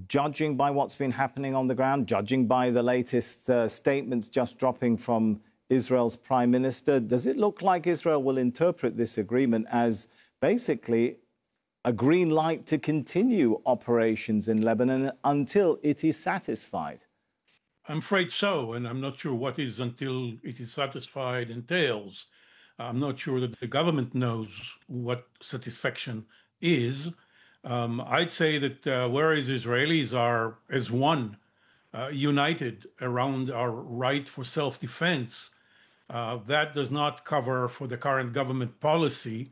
judging by what's been happening on the ground, judging by the latest statements just dropping from Israel's prime minister, does it look like Israel will interpret this agreement as basically a green light to continue operations in Lebanon until it is satisfied? I'm afraid so, and I'm not sure what is until it is satisfied entails. I'm not sure that the government knows what satisfaction is. I'd say that whereas Israelis are as one, united around our right for self-defense, that does not cover for the current government policy.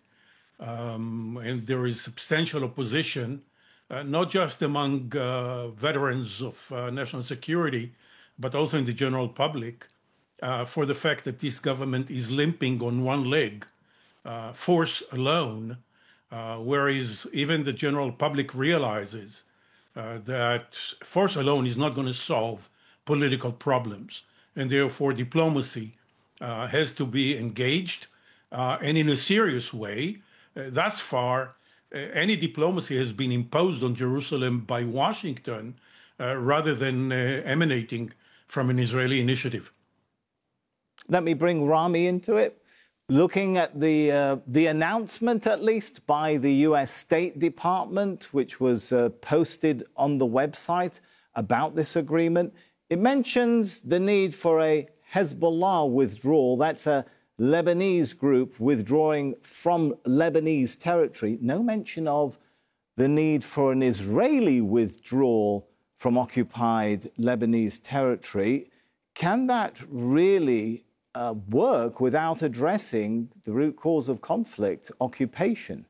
And there is substantial opposition, not just among veterans of national security, but also in the general public, for the fact that this government is limping on one leg, force alone, whereas even the general public realizes that force alone is not going to solve political problems, and therefore diplomacy has to be engaged, and in a serious way. Thus far, any diplomacy has been imposed on Jerusalem by Washington rather than emanating from an Israeli initiative. Let me bring Rami into it. Looking at the announcement, at least, by the U.S. State Department, which was posted on the website about this agreement, it mentions the need for a Hezbollah withdrawal. That's a Lebanese group withdrawing from Lebanese territory. No mention of the need for an Israeli withdrawal from occupied Lebanese territory. Can that really work without addressing the root cause of conflict, occupation?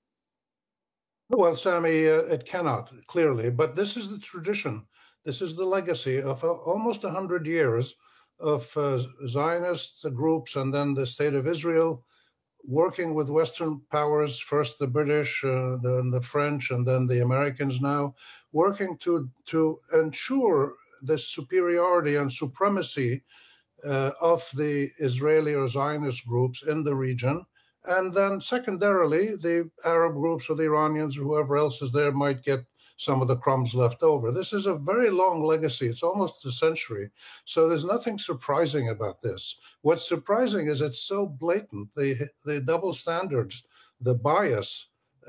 Well, Sammy, it cannot, clearly. But this is the tradition. This is the legacy of almost 100 years of Zionist groups and then the State of Israel working with Western powers, first the British, then the French, and then the Americans now, working to ensure the superiority and supremacy of the Israeli or Zionist groups in the region. And then secondarily, the Arab groups or the Iranians or whoever else is there might get some of the crumbs left over. This is a very long legacy. It's almost a century. So there's nothing surprising about this. What's surprising is it's so blatant, the double standards, the bias,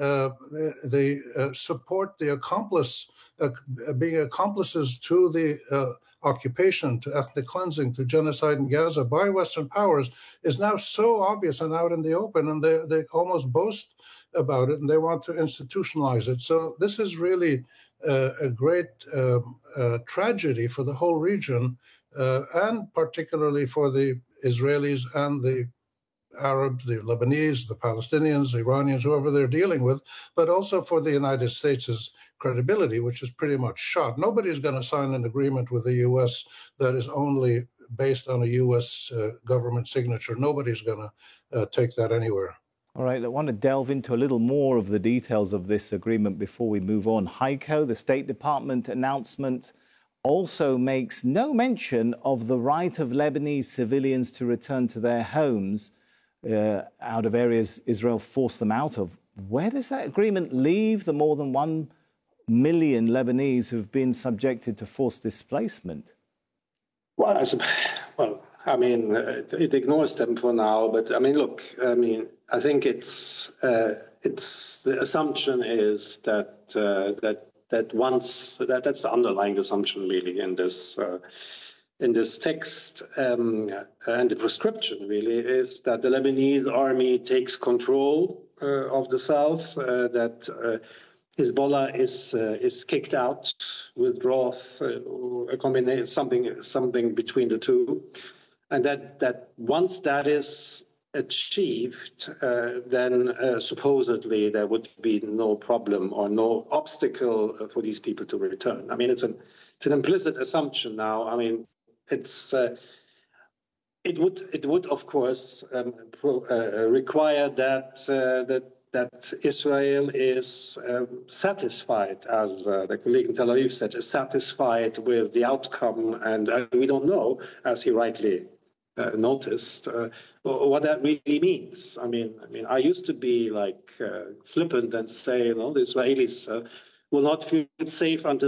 the support, the accomplice, being accomplices to the occupation, to ethnic cleansing, to genocide in Gaza by Western powers is now so obvious and out in the open, and they almost boast about it, and they want to institutionalize it. So this is really a great tragedy for the whole region, and particularly for the Israelis and the Arabs, the Lebanese, the Palestinians, the Iranians, whoever they're dealing with, but also for the United States' credibility, which is pretty much shot. Nobody's going to sign an agreement with the U.S. that is only based on a U.S. Government signature. Nobody's going to take that anywhere. All right, I want to delve into a little more of the details of this agreement before we move on. Heiko, the State Department announcement also makes no mention of the right of Lebanese civilians to return to their homes out of areas Israel forced them out of. Where does that agreement leave the more than 1 million Lebanese who've been subjected to forced displacement? Well, I mean, it ignores them for now. But I mean, look, I mean, I think it's the assumption is that that's the underlying assumption really in this text, and the prescription really is that the Lebanese army takes control of the south, that Hezbollah is kicked out, withdraws, a combination, something between the two, and that once that is achieved, then supposedly there would be no problem or no obstacle for these people to return. I mean, it's an implicit assumption now. I mean, it would of course require that Israel is satisfied, as the colleague in Tel Aviv said, is satisfied with the outcome, and we don't know, as he rightly noticed, what that really means. I mean, I used to be like flippant and say, the Israelis will not feel safe until